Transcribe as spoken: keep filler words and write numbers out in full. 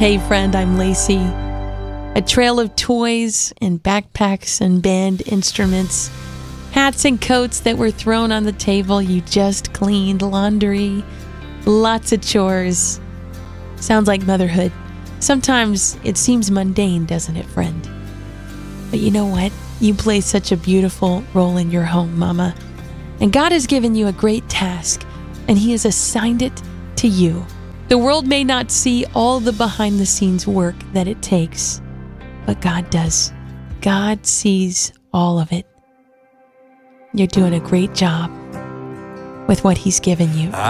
Hey friend, I'm Lacey. A trail of toys and backpacks and band instruments, hats and coats that were thrown on the table you just cleaned, laundry, lots of chores. Sounds like motherhood. Sometimes it seems mundane, doesn't it, friend? But you know what? You play such a beautiful role in your home, Mama. And God has given you a great task, and He has assigned it to you. The world may not see all the behind-the-scenes work that it takes, but God does. God sees all of it. You're doing a great job with what He's given you.